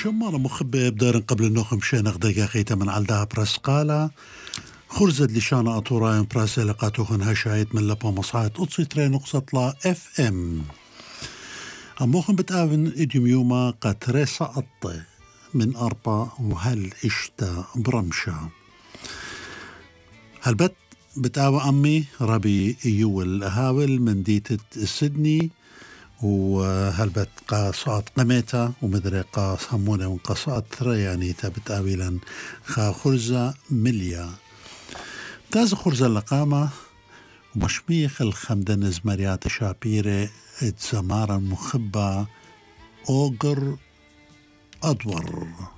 شمارة مخبة بدار قبل النوخ مشينا دقيقة من عالدها برسقالة خرزت لشانة أطوراين براس لقاتوخن هشايت من لبا مصاعد أطسي تري نقصة لا اف ام أموخن بتقاون إديوم يوما قاتري سقط من أربع وهل إشتا برمشة هالبت بتقاوى أمي ربي يول هاول من ديتة سيدني وهلبت قاصات قميتا ومدري قاص همونة ونقاصات يعني تبتاويلا خا خرزة مليا تاز خرزة اللقامة ومشميخ الخمدنز مريات شابيري اتزمارا مخبة أوغر أدور